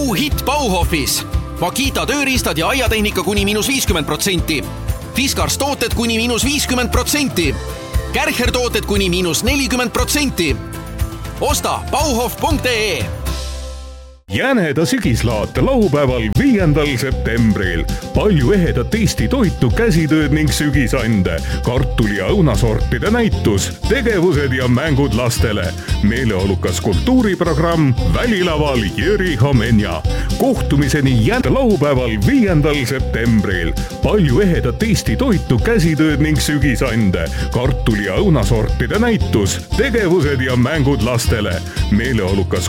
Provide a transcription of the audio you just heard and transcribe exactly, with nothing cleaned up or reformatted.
auhitt Bauhofis. Makita tööriistad ja aiatehnika kuni miinus viiskümmend protsenti. Fiskars tooted kuni miinus viiskümmend protsenti. Kärcher tooted kuni miinus nelikümmend protsenti. Osta bauhof punkt ee. Jäneda sügislaat laupäeval viiendal septembril. Palju ehedat Eesti toitu, käsitööd ning sügisande, kartuli- ja õunasortide näitus, tegevused ja mängud lastele. Meeleolukas kultuuriprogramm Välilaval Jüri Homenja. Kohtumiseni jääda laupäeval viiendal septembril. Palju ehedat Eesti toitu, käsitööd ning sügisande, kartuli- ja õunasortide näitus, tegevused ja mängud lastele. Meeleolukas